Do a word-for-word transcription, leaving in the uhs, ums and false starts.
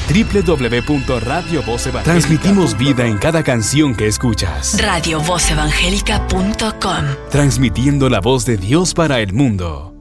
doble u doble u doble u punto radio voz evangélica. Transmitimos vida en cada canción que escuchas. radio voz evangélica punto com. Transmitiendo la voz de Dios para el mundo.